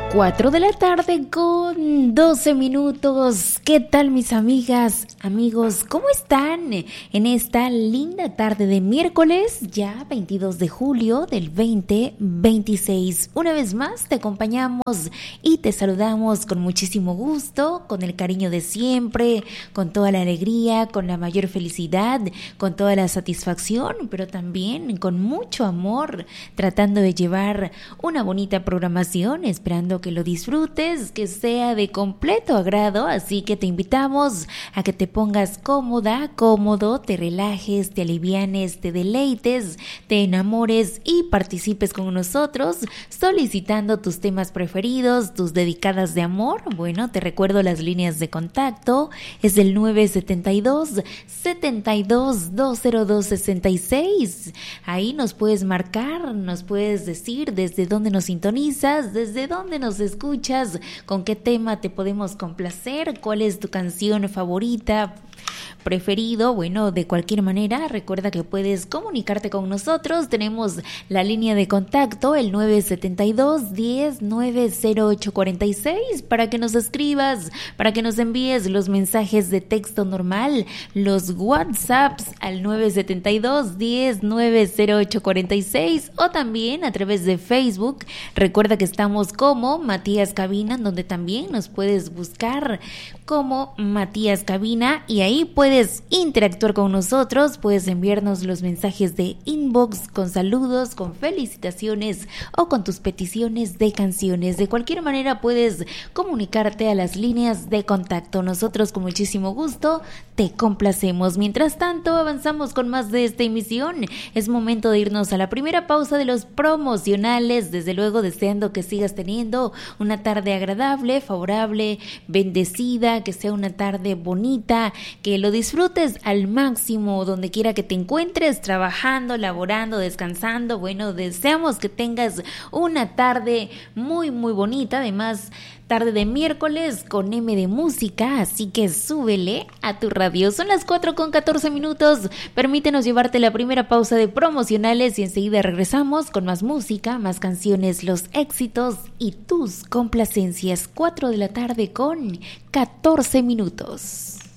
4 de la tarde con 12 minutos. ¿Qué tal, mis amigas, amigos? ¿Cómo están en esta linda tarde de miércoles, ya 22 de julio del 2026? Una vez más te acompañamos y te saludamos con muchísimo gusto, con el cariño de siempre, con toda la alegría, con la mayor felicidad, con toda la satisfacción, pero también con mucho amor, tratando de llevar una bonita programación, esperando que lo disfrutes, que sea de completo agrado. Así que te invitamos a que te pongas cómoda, cómodo, te relajes, te alivianes, te deleites, te enamores y participes con nosotros solicitando tus temas preferidos, tus dedicadas de amor. Bueno, te recuerdo las líneas de contacto, es el 972-72-202-66. Ahí nos puedes marcar, nos puedes decir desde dónde nos sintonizas, desde dónde nos escuchas, con qué tema te podemos complacer, cuál es tu canción favorita, preferido. Bueno, de cualquier manera, recuerda que puedes comunicarte con nosotros. Tenemos la línea de contacto, el 972-10-90846, para que nos escribas, para que nos envíes los mensajes de texto normal, los WhatsApps al 972-10-90846 o también a través de Facebook. Recuerda que estamos como Matías Cabina, donde también nos puedes buscar como Matías Cabina y ahí puedes interactuar con nosotros, puedes enviarnos los mensajes de inbox con saludos, con felicitaciones o con tus peticiones de canciones. De cualquier manera puedes comunicarte a las líneas de contacto. Nosotros con muchísimo gusto te complacemos. Mientras tanto, avanzamos con más de esta emisión. Es momento de irnos a la primera pausa de los promocionales, desde luego deseando que sigas teniendo una tarde agradable, favorable, bendecida, que sea una tarde bonita, que lo disfrutes al máximo donde quiera que te encuentres, trabajando, laborando, descansando. Bueno, deseamos que tengas una tarde muy muy bonita, además tarde de miércoles con M de música, así que súbele a tu radio. Son las 4:14. Permítenos llevarte la primera pausa de promocionales y enseguida regresamos con más música, más canciones, los éxitos y tus complacencias. 4 de la tarde con 14 minutos.